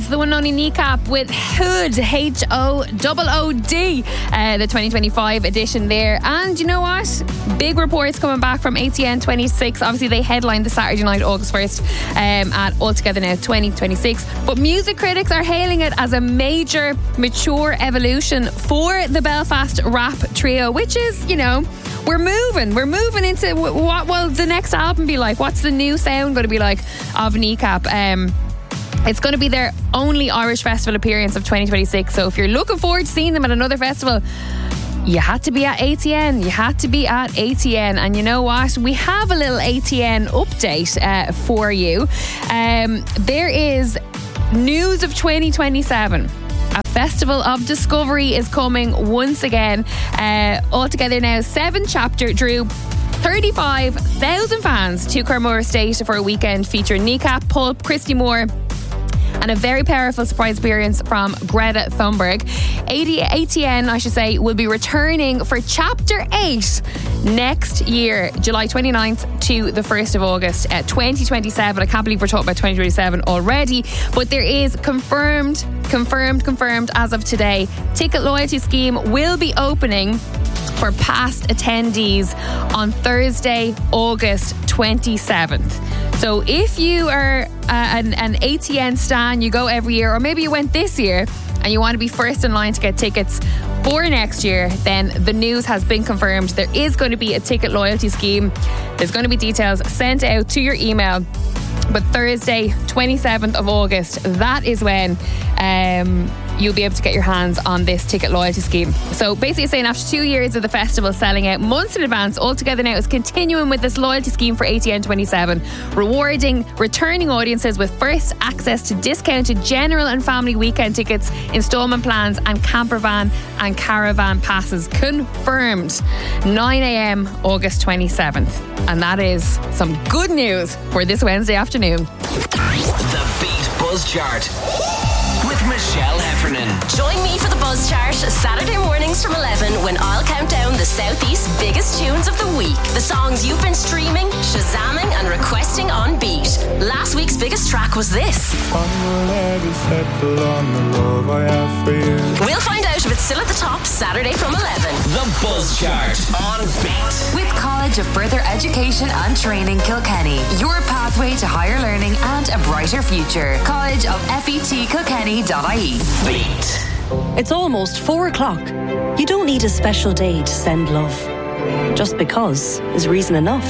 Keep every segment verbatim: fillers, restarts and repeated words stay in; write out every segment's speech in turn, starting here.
the one and only Kneecap with Hood, H O O O D, uh, the twenty twenty-five edition there. And you know what? Big reports coming back from A T N twenty-six. Obviously, they headlined the Saturday night, August first, um, at Altogether Now twenty twenty-six. But music critics are hailing it as a major, mature evolution for the Belfast rap trio, which is, you know, we're moving. We're moving into what will the next album be like? What's the new sound going to be like of Kneecap? Um, it's going to be their only Irish festival appearance of twenty twenty-six. So if you're looking forward to seeing them at another festival, you had to be at A T N. You had to be at A T N. And you know what? We have a little A T N update uh, for you. Um, there is news of twenty twenty-seven. A festival of discovery is coming once again. Uh, Altogether Now, seven chapter drew thirty-five thousand fans to Carmore Estate for a weekend featuring Kneecap, Pulp, Christy Moore, and a very powerful surprise appearance from Greta Thunberg. A T N, I should say, will be returning for Chapter eight next year, July twenty-ninth to the first of August, uh, twenty twenty-seven. I can't believe we're talking about twenty twenty-seven already, but there is confirmed, confirmed, confirmed as of today, ticket loyalty scheme will be opening for past attendees on Thursday, August twenty-seventh. So if you are uh, an, an A T N stan, you go every year, or maybe you went this year and you want to be first in line to get tickets for next year, then the news has been confirmed. There is going to be a ticket loyalty scheme. There's going to be details sent out to your email. But Thursday, twenty-seventh of August, that is when um, you'll be able to get your hands on this ticket loyalty scheme. So basically saying after two years of the festival selling out months in advance, Altogether Now is continuing with this loyalty scheme for A T N twenty-seven, rewarding returning audiences with first access to discounted general and family weekend tickets, instalment plans and camper van and caravan passes. Confirmed nine a.m. August twenty-seventh. And that is some good news for this Wednesday afternoon. The Beat Buzz Chart with Michelle Heffernan. Join me for the Buzz Chart Saturday mornings from eleven when I'll count down the Southeast's biggest tunes of the week. The songs you've been streaming, shazamming and requesting on Beat. Last week's biggest track was this. We'll find out if it's still at the top Saturday from eleven. The Buzz Chart on Beat. With College of Further Education and Training Kilkenny, your pathway to higher learning and a brighter future. College of F E T Kilkenny dot I E. Beat. It's almost four o'clock. You don't need a special day to send love. Just because is reason enough.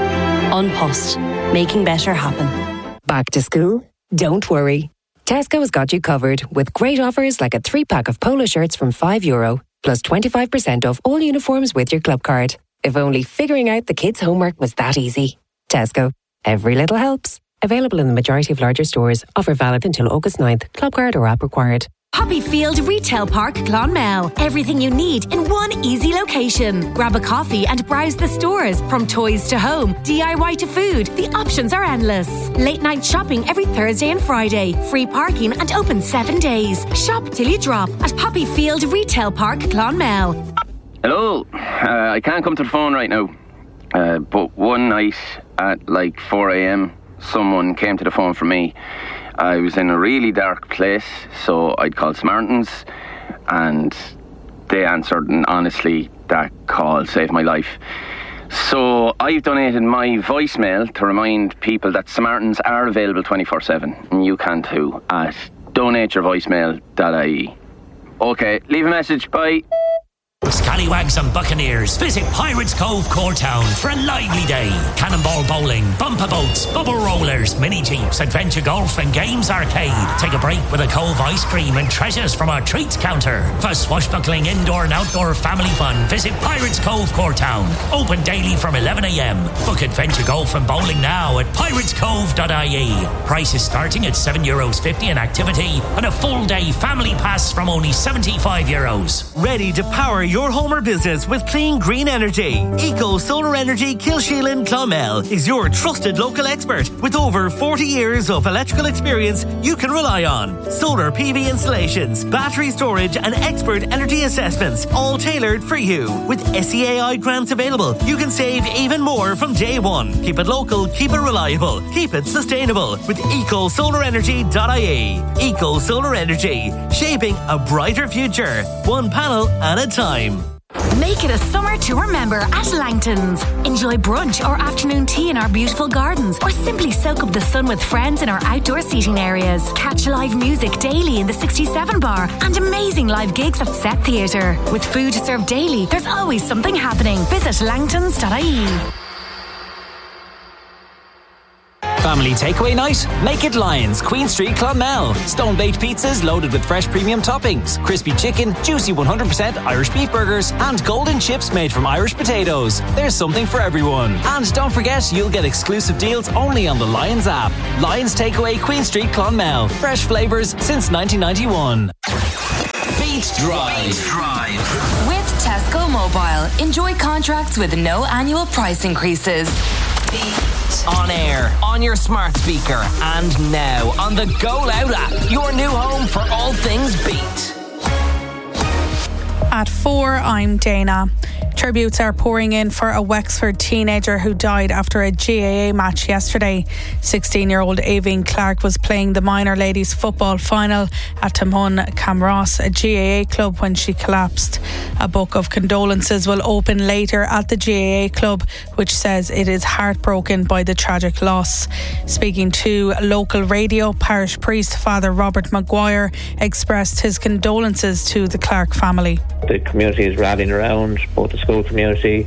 An Post, making better happen. Back to school? Don't worry. Tesco has got you covered with great offers like a three-pack of polo shirts from five euro, plus twenty-five percent off all uniforms with your club card. If only figuring out the kids' homework was that easy. Tesco. Every little helps. Available in the majority of larger stores. Offer valid until August ninth. Club card or app required. Poppyfield Retail Park, Clonmel. Everything you need in one easy location. Grab a coffee and browse the stores. From toys to home, D I Y to food, the options are endless. Late night shopping every Thursday and Friday. Free parking and open seven days. Shop till you drop at Poppyfield Retail Park, Clonmel. Hello. Uh, I can't come to the phone right now. Uh, but one night at like four a.m, someone came to the phone for me. I was in a really dark place, so I'd called Samaritans, and they answered, and honestly, that call saved my life. So I've donated my voicemail to remind people that Samaritans are available twenty-four seven, and you can too, at donate your voicemail dot I E. Okay, leave a message, bye. Scallywags and Buccaneers, visit Pirates Cove, Coretown for a lively day. Cannonball bowling, bumper boats, bubble rollers, mini jeeps, adventure golf and games arcade. Take a break with a Cove ice cream and treasures from our treats counter. For swashbuckling indoor and outdoor family fun, visit Pirates Cove, Coretown. Open daily from eleven a.m. Book adventure golf and bowling now at pirates cove dot I E. Prices starting at seven euros fifty an activity and a full day family pass from only seventy-five euros. Ready to power your home home or business with clean green energy. Eco Solar Energy Kilsheelan Clonmel is your trusted local expert with over forty years of electrical experience you can rely on. Solar P V installations, battery storage and expert energy assessments, all tailored for you. With S E A I grants available, you can save even more from day one. Keep it local, keep it reliable, keep it sustainable with eco solar energy dot I E. Eco Solar Energy, shaping a brighter future, one panel at a time. Make it a summer to remember at Langton's. Enjoy brunch or afternoon tea in our beautiful gardens, or simply soak up the sun with friends in our outdoor seating areas. Catch live music daily in the sixty-seven bar and amazing live gigs at Set Theatre. With food served daily, there's always something happening. Visit langtons dot I E. Family takeaway night? Make it Lions, Queen Street, Clonmel. Stone-baked pizzas loaded with fresh premium toppings, crispy chicken, juicy one hundred percent Irish beef burgers, and golden chips made from Irish potatoes. There's something for everyone. And don't forget, you'll get exclusive deals only on the Lions app. Lions Takeaway, Queen Street, Clonmel. Fresh flavours since nineteen ninety-one. Beat Drive. Drive. With Tesco Mobile, enjoy contracts with no annual price increases. On air, on your smart speaker, and now on the Go Loud app, your new home for all things Beat. At four, I'm Dana. Tributes are pouring in for a Wexford teenager who died after a G A A match yesterday. sixteen-year-old Aoibhinn Clark was playing the minor ladies football final at Timhun Camross, a G A A club, when she collapsed. A book of condolences will open later at the G A A club, which says it is heartbroken by the tragic loss. Speaking to local radio, parish priest Father Robert Maguire expressed his condolences to the Clark family. The community is rallying around, both the school community,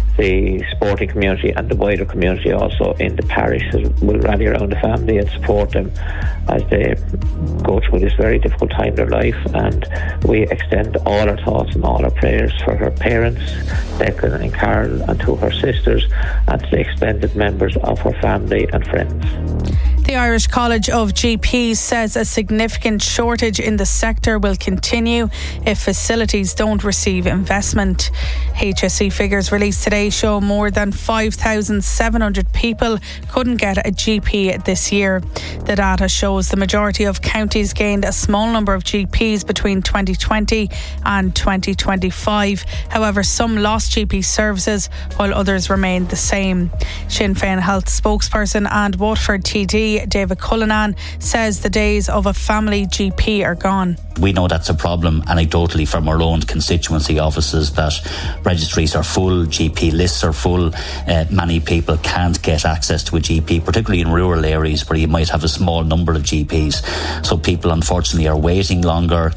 the sporting community and the wider community also in the parish will rally around the family and support them as they go through this very difficult time in their life. And we extend all our thoughts and all our prayers for her parents, Declan and Carol, and to her sisters and to the extended members of her family and friends. The Irish College of G Ps says a significant shortage in the sector will continue if facilities don't receive investment. H S E figures released today show more than five thousand seven hundred people couldn't get a G P this year. The data shows the majority of counties gained a small number of G Ps between twenty twenty and twenty twenty-five. However, some lost G P services while others remained the same. Sinn Féin Health spokesperson and Waterford T D David Cullinan says the days of a family G P are gone. We know that's a problem anecdotally from our own constituency offices, that registries are full, G P lists are full. Uh, many people can't get access to a G P, particularly in rural areas where you might have a small number of G Ps. So people unfortunately are waiting longer.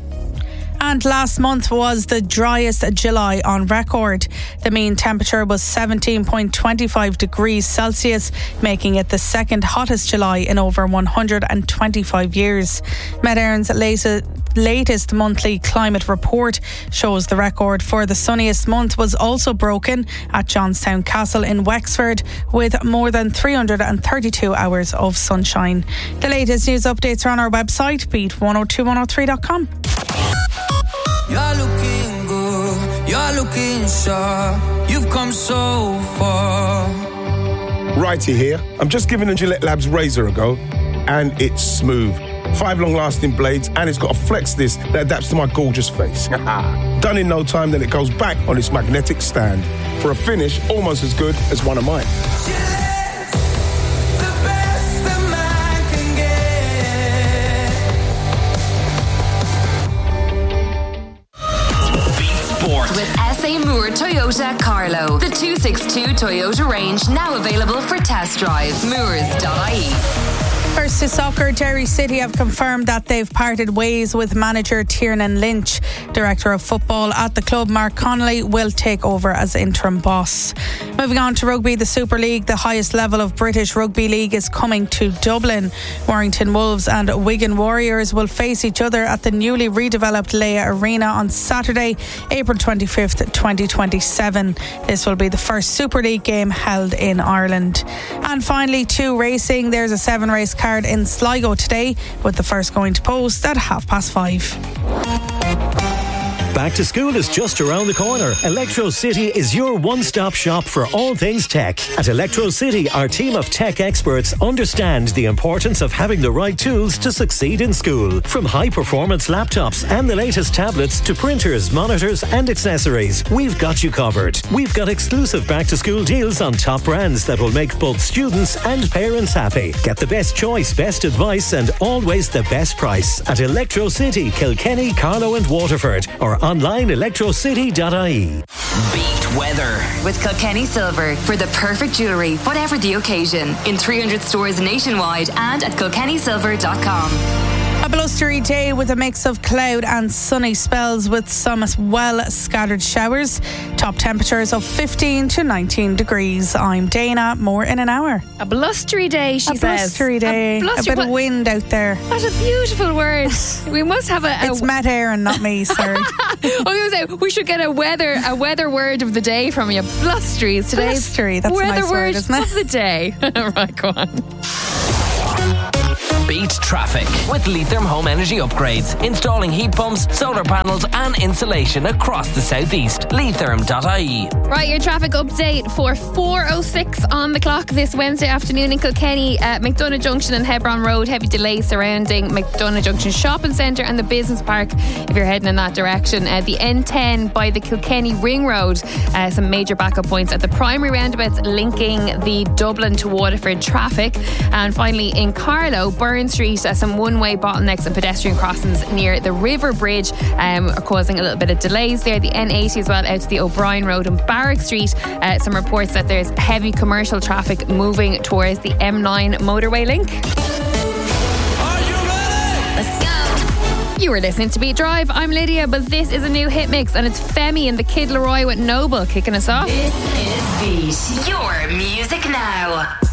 And last month was the driest July on record. The mean temperature was seventeen point two five degrees Celsius, making it the second hottest July in over one hundred twenty-five years. Met Éireann's latest, latest monthly climate report shows the record for the sunniest month was also broken at Johnstown Castle in Wexford, with more than three hundred thirty-two hours of sunshine. The latest news updates are on our website, beat one oh two one oh three dot com. You're looking good, you're looking sharp, you've come so far. Righty here. I'm just giving the Gillette Labs razor a go, and it's smooth. Five long-lasting blades, and it's got a flex disc that adapts to my gorgeous face. Done in no time, then it goes back on its magnetic stand for a finish almost as good as one of mine. With S A Moore Toyota Carlo. The two sixty-two Toyota range now available for test drive. Moores dot I E. First to soccer, Derry City have confirmed that they've parted ways with manager Tiernan Lynch. Director of football at the club, Mark Connolly, will take over as interim boss. Moving on to rugby, the Super League, the highest level of British Rugby League, is coming to Dublin. Warrington Wolves and Wigan Warriors will face each other at the newly redeveloped Leia Arena on Saturday, April twenty-fifth, twenty twenty-seven. This will be the first Super League game held in Ireland. And finally, to racing, there's a seven race card in Sligo today, with the first going to post at half past five. Back to school is just around the corner. Electro City is your one-stop shop for all things tech. At Electro City, our team of tech experts understand the importance of having the right tools to succeed in school. From high-performance laptops and the latest tablets to printers, monitors and accessories, we've got you covered. We've got exclusive back-to-school deals on top brands that will make both students and parents happy. Get the best choice, best advice and always the best price at Electro City, Kilkenny, Carlow and Waterford, or online electro city dot I E. Beat weather with Kilkenny Silver for the perfect jewellery, whatever the occasion, in three hundred stores nationwide and at kilkenny silver dot com. A blustery day with a mix of cloud and sunny spells with some well scattered showers. Top temperatures of fifteen to nineteen degrees. I'm Dana, more in an hour. A blustery day, she a says. Blustery day. A blustery A bit of wind out there. What a beautiful word. We must have a... a it's Matt Aaron, not me, sorry. I was going to say, we should get a weather a weather word of the day from you. Blustery is today's blustery, that's weather a nice word, word isn't it? of the day. Right, go on. Beat traffic with Leitrim Home Energy Upgrades. Installing heat pumps, solar panels and insulation across the southeast. Leitrim dot I E. Right, your traffic update for four oh six on the clock this Wednesday afternoon in Kilkenny. Uh, McDonagh Junction and Hebron Road, heavy delays surrounding McDonagh Junction Shopping Centre and the Business Park if you're heading in that direction. Uh, the N ten by the Kilkenny Ring Road, uh, some major backup points at the primary roundabouts linking the Dublin to Waterford traffic. And finally in Carlow, Burn Street, uh, some one-way bottlenecks and pedestrian crossings near the River Bridge um, are causing a little bit of delays there. The N eighty as well out to the O'Brien Road and Barrack Street. Uh, some reports that there's heavy commercial traffic moving towards the M nine motorway link. Let's go. You were listening to Beat Drive. I'm Lydia, but this is a new hit mix and it's Femi and the Kid Laroi with Noble kicking us off. This is Beat. Your music now.